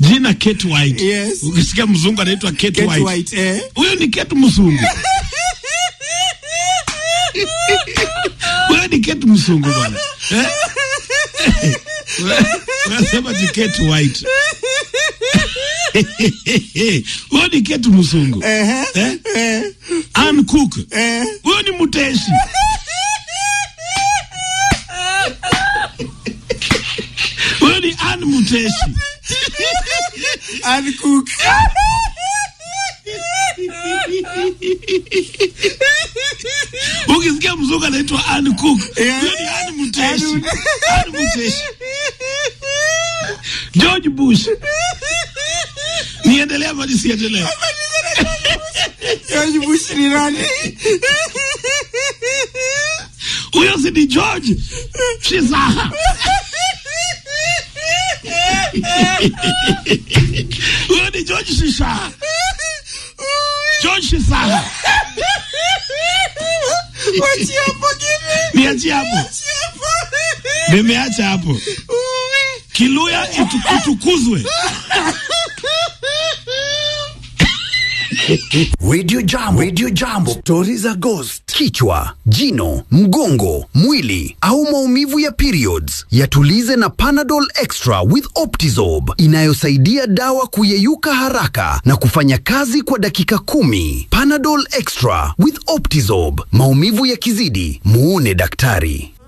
Jina Kate White. Yes. Ukisikia mzungu anaitwa Kate White. White, Huyo ni Kate mzungu. Huyo ni Kate mzungu bwana. Unasema ni Kate White. Huyo ni Kate mzungu. Ann Cook. Huyo ni Muteshi. Huyo ni Ann Muteshi. Ann Cook. Ukisikia mzungu anaitwa Ann Cook, huyo ni Ann Muteshi. Ann Muteshi. George Bush. Niendelea ama nisiendelee? George Bush ni nani? Huyo si ni George Shizaha. Huyo ni George Shizaha. George Shizaha. Wachi hapo kimi. Niachi hapo. Nimeacha hapo. Kiluya itukuzwe. Radio Jambo. Stories za ghost, kichwa, jino, mgongo, mwili au maumivu ya periods. Yatulize na Panadol Extra with Optizorb inayosaidia dawa kuyeyuka haraka na kufanya kazi kwa dakika 10. Panadol Extra with Optizorb. Maumivu yakizidi, muone daktari.